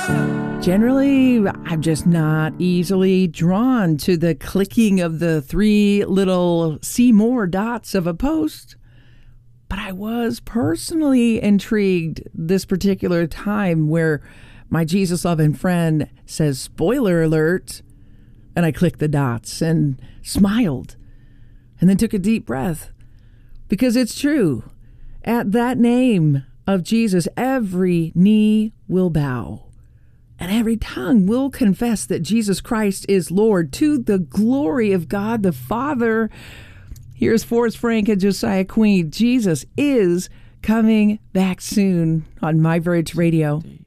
Generally, I'm just not easily drawn to the clicking of the three little see more dots of a post. But I was personally intrigued this particular time where my Jesus loving friend says, spoiler alert, and I clicked the dots and smiled and then took a deep breath because it's true. At that name of Jesus, every knee will bow. And every tongue will confess that Jesus Christ is Lord to the glory of God the Father. Here's Forrest Frank and Josiah Queen. Jesus is coming back soon on My Bridge Radio.